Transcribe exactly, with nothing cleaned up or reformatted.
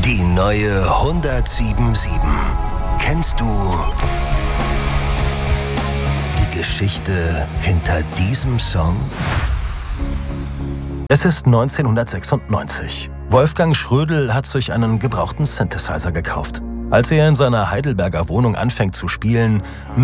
Die neue hundertsiebenundsiebzig. Kennst du die Geschichte hinter diesem Song? Es ist neunzehnhundertsechsundneunzig. Wolfgang Schrödel hat sich einen gebrauchten Synthesizer gekauft. Als er in seiner Heidelberger Wohnung anfängt zu spielen,